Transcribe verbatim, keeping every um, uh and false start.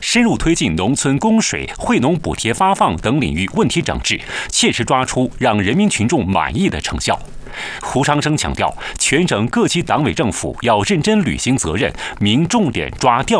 深入推进农村供水、惠农补贴发放等领域问题整治，切实抓出让人民群众满意的成效。胡长生强调，全省各级党委政府要认真履行责任，明重点抓调